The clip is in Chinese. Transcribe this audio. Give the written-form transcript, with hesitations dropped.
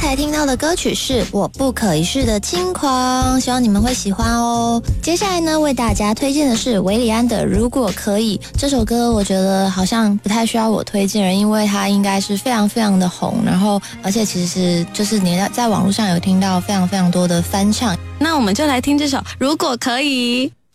才听到的歌曲是《我不可一世的轻狂》，希望你们会喜欢哦。接下来呢，为大家推荐的是韦礼安的《如果可以》。这首歌我觉得好像不太需要我推荐人，因为它应该是非常非常的红，然后而且其实是就是你在网络上有听到非常非常多的翻唱。 那我们就来听这首《如果可以》。